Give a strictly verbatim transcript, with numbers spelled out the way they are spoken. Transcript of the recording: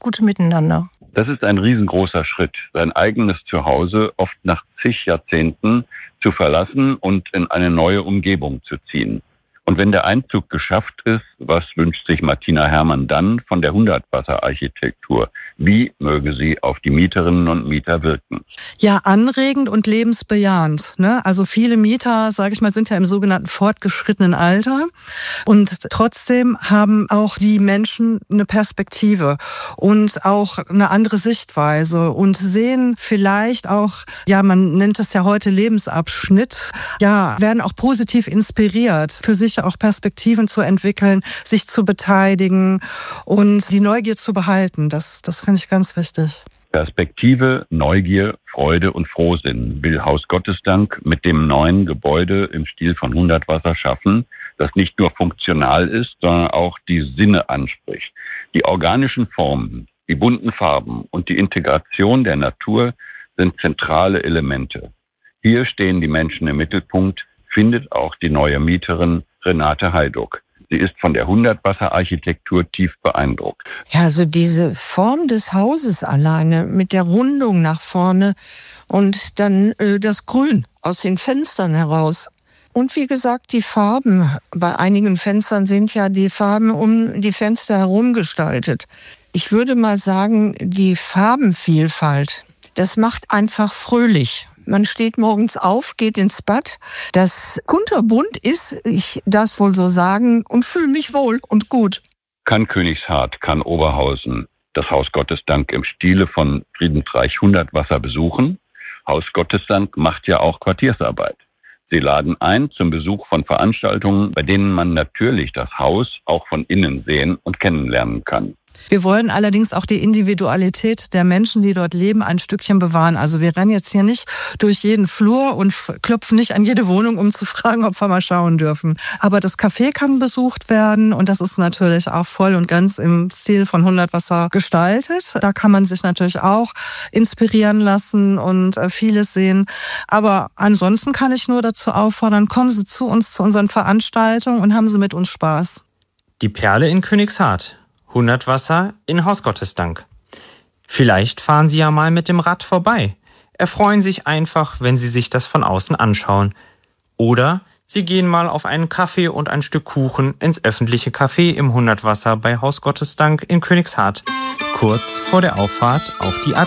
gute Miteinander. Das ist ein riesengroßer Schritt, sein eigenes Zuhause oft nach zig Jahrzehnten zu verlassen und in eine neue Umgebung zu ziehen. Und wenn der Einzug geschafft ist, was wünscht sich Martina Herrmann dann von der Hundertwasser-Architektur? Wie möge sie auf die Mieterinnen und Mieter wirken? Ja, anregend und lebensbejahend, ne? Also viele Mieter, sage ich mal, sind ja im sogenannten fortgeschrittenen Alter. Und trotzdem haben auch die Menschen eine Perspektive und auch eine andere Sichtweise und sehen vielleicht auch, ja, man nennt es ja heute Lebensabschnitt, ja, werden auch positiv inspiriert, für sich auch Perspektiven zu entwickeln, sich zu beteiligen und die Neugier zu behalten. Das, das finde ich ganz wichtig. Perspektive, Neugier, Freude und Frohsinn will Haus Gottesdank mit dem neuen Gebäude im Stil von Hundertwasser schaffen, das nicht nur funktional ist, sondern auch die Sinne anspricht. Die organischen Formen, die bunten Farben und die Integration der Natur sind zentrale Elemente. Hier stehen die Menschen im Mittelpunkt, findet auch die neue Mieterin Renate Heiduck. Sie ist von der Hundertwasser-Architektur tief beeindruckt. Ja, also diese Form des Hauses alleine mit der Rundung nach vorne und dann äh, das Grün aus den Fenstern heraus. Und wie gesagt, die Farben. Bei einigen Fenstern sind ja die Farben um die Fenster herum gestaltet. Ich würde mal sagen, die Farbenvielfalt, das macht einfach fröhlich. Man steht morgens auf, geht ins Bad. Das kunterbunt ist, ich darf es wohl so sagen, und fühle mich wohl und gut. Kann Königshardt, kann Oberhausen das Haus Gottesdank im Stile von Friedensreich Hundertwasser besuchen? Haus Gottesdank macht ja auch Quartiersarbeit. Sie laden ein zum Besuch von Veranstaltungen, bei denen man natürlich das Haus auch von innen sehen und kennenlernen kann. Wir wollen allerdings auch die Individualität der Menschen, die dort leben, ein Stückchen bewahren. Also wir rennen jetzt hier nicht durch jeden Flur und klopfen nicht an jede Wohnung, um zu fragen, ob wir mal schauen dürfen. Aber das Café kann besucht werden und das ist natürlich auch voll und ganz im Stil von Hundertwasser gestaltet. Da kann man sich natürlich auch inspirieren lassen und vieles sehen. Aber ansonsten kann ich nur dazu auffordern, kommen Sie zu uns, zu unseren Veranstaltungen und haben Sie mit uns Spaß. Die Perle in Königshardt. Hundertwasser in Haus Gottesdank. Vielleicht fahren Sie ja mal mit dem Rad vorbei. Erfreuen sich einfach, wenn Sie sich das von außen anschauen. Oder Sie gehen mal auf einen Kaffee und ein Stück Kuchen ins öffentliche Café im Hundertwasser bei Haus Gottesdank in Königshardt. Kurz vor der Auffahrt auf die A